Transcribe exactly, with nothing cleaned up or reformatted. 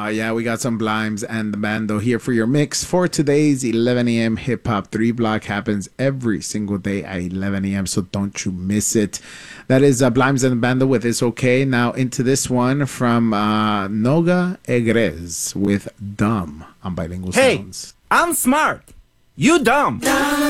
Uh, yeah, we got some Blimes and the Bando here for your mix for today's eleven a.m. Hip Hop three Block. Happens every single day at eleven a.m., so don't you miss it. That is uh, Blimes and the Bando with It's Okay. Now into this one from uh, Noga Egrez with Dumb on Bilingual Hey, Sounds. I'm smart. You dumb.